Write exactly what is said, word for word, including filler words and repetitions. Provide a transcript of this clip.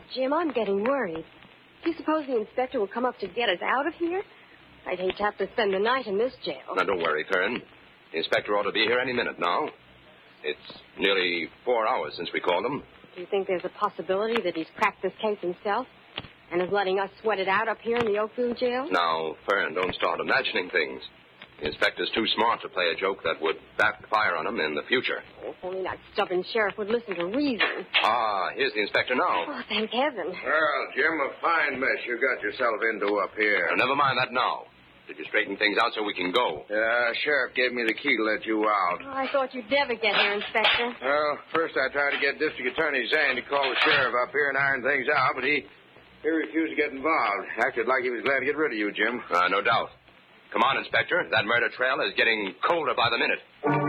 Jim, I'm getting worried. Do you suppose the inspector will come up to get us out of here? I'd hate to have to spend the night in this jail. Now, don't worry, Fern. The inspector ought to be here any minute now. It's nearly four hours since we called him. Do you think there's a possibility that he's cracked this case himself and is letting us sweat it out up here in the Oakville jail? Now, Fern, don't start imagining things. The inspector's too smart to play a joke that would backfire on him in the future. Oh, if only that stubborn sheriff would listen to reason. Ah, here's the inspector now. Oh, thank heaven. Well, Jim, a fine mess you got yourself into up here. Now, never mind that now. Did you straighten things out so we can go? Yeah, sheriff gave me the key to let you out. Oh, I thought you'd never get here, Inspector. Well, first I tried to get District Attorney Zane to call the sheriff up here and iron things out, but he, he refused to get involved. Acted like he was glad to get rid of you, Jim. Uh, no doubt. Come on, Inspector. That murder trail is getting colder by the minute.